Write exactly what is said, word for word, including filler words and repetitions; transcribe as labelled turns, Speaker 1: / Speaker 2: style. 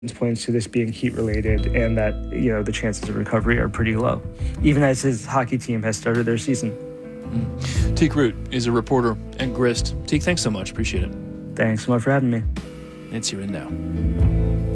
Speaker 1: points to this being heat related and that, you know, the chances of recovery are pretty low, even as his hockey team has started their season.
Speaker 2: Mm. Teek Root is a reporter at Grist. Teek, thanks so much. Appreciate it.
Speaker 1: Thanks so much for having me.
Speaker 2: It's here and now.